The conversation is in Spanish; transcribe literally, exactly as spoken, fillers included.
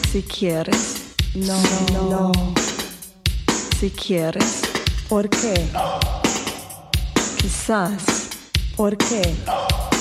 Si quieres, no, no, no. Si quieres, ¿por qué? No. Quizás, ¿por qué? No.